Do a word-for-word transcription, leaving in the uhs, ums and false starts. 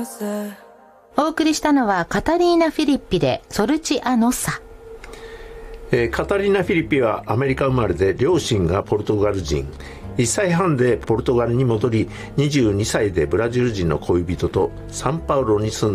お送りしたのはカタリーナ・フィリッピでソルチアノッサ。 えー、カタリーナ・フィリッピはアメリカ生まれで両親がポルトガル人。いっさいはんでポルトガルに戻り、にじゅうにさいでブラジル人の恋人とサンパウロに住んで